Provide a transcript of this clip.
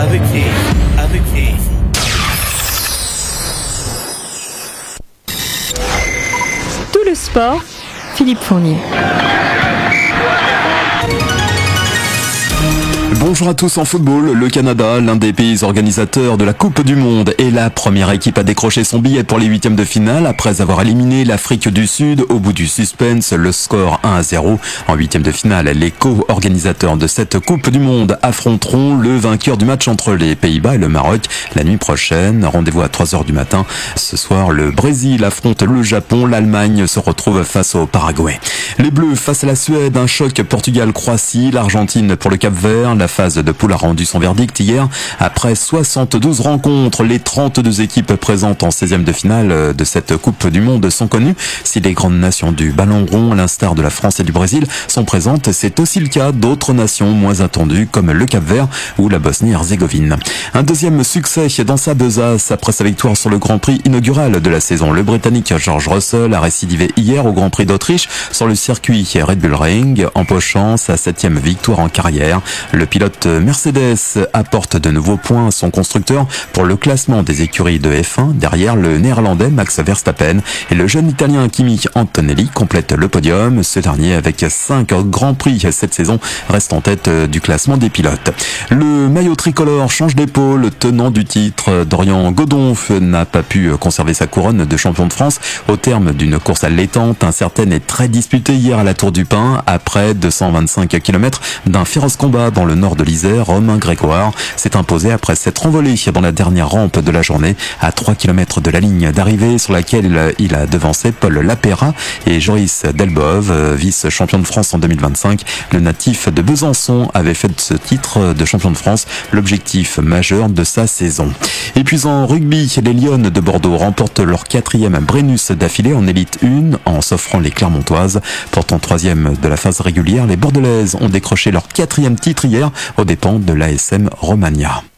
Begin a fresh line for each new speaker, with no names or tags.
Tout le sport, Philippe Fournier.
Bonjour à tous. En football, le Canada, l'un des pays organisateurs de la Coupe du Monde, est la première équipe à décrocher son billet pour les huitièmes de finale après avoir éliminé l'Afrique du Sud au bout du suspense, le score 1-0. En huitièmes de finale, les co-organisateurs de cette Coupe du Monde affronteront le vainqueur du match entre les Pays-Bas et le Maroc la nuit prochaine. Rendez-vous à 3h du matin. Ce soir, le Brésil affronte le Japon. L'Allemagne se retrouve face au Paraguay. Les Bleus face à la Suède, un choc Portugal-Croatie, l'Argentine pour le Cap-Vert. La phase de poule a rendu son verdict hier. Après 72 rencontres, les 32 équipes présentes en 16e de finale de cette Coupe du Monde sont connues. Si les grandes nations du ballon rond, à l'instar de la France et du Brésil, sont présentes, c'est aussi le cas d'autres nations moins attendues comme le Cap-Vert ou la Bosnie-Herzégovine. Un deuxième succès dans sa besace après sa victoire sur le Grand Prix inaugural de la saison. Le Britannique George Russell a récidivé hier au Grand Prix d'Autriche sur le circuit Red Bull Ring, empochant sa 7e victoire en carrière. Le pilote Mercedes apporte de nouveaux points à son constructeur pour le classement des écuries de F1 derrière le néerlandais Max Verstappen et le jeune italien Kimi Antonelli complète le podium. Ce dernier, avec 5 grands prix cette saison, reste en tête du classement des pilotes. Le maillot tricolore change d'épaule. Tenant du titre, Dorian Godonf n'a pas pu conserver sa couronne de champion de France au terme d'une course allaitante, incertaine et très disputée hier à la Tour du Pin. Après 225 km d'un féroce combat dans le nord de l'Isère, Romain Grégoire s'est imposé après s'être envolé dans la dernière rampe de la journée à 3 km de la ligne d'arrivée sur laquelle il a devancé Paul Lapéra et Joris Delbove, vice-champion de France en 2025. Le natif de Besançon avait fait de ce titre de champion de France l'objectif majeur de sa saison. Et puis en rugby, les Lions de Bordeaux remportent leur 4e Brennus d'affilée en Élite 1 en s'offrant les Clermontoises. Pourtant 3e de la phase régulière, les Bordelaises ont décroché leur 4e titre hier aux dépens de l'ASM Romagna.